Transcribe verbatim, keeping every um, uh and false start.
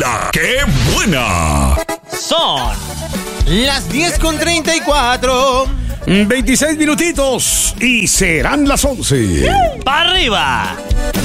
¡La qué buena! Son las diez con treinta y cuatro. veintiséis minutitos y serán las once. ¡Para arriba!